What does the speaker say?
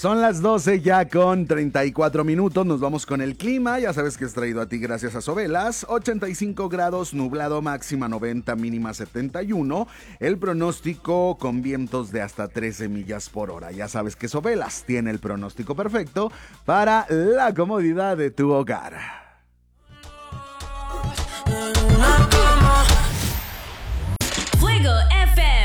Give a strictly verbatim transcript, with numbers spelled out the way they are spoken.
Son las doce ya con treinta y cuatro minutos, nos vamos con el clima, ya sabes que es traído a ti gracias a Sobelas, ochenta y cinco grados, nublado, máxima noventa, mínima setenta y uno, el pronóstico con vientos de hasta trece millas por hora, ya sabes que Sobelas tiene el pronóstico perfecto para la comodidad de tu hogar. Fuego F M.